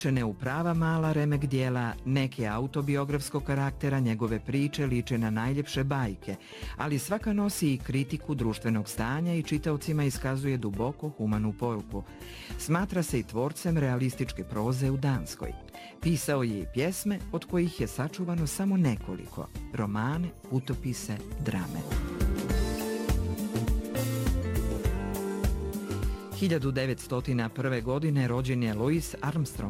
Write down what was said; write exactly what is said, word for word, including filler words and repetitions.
Ne u prava mala remek dijela, neke autobiografskog karaktera, njegove priče liče na najljepše bajke, ali svaka nosi i kritiku društvenog stanja i čitaocima iskazuje duboko humanu poruku. Smatra se i tvorcem realističke proze u Danskoj. Pisao je i pjesme, od kojih je sačuvano samo nekoliko, romane, putopise, drame. hiljadu devetsto prve. godine rođen je Louis Armstrong,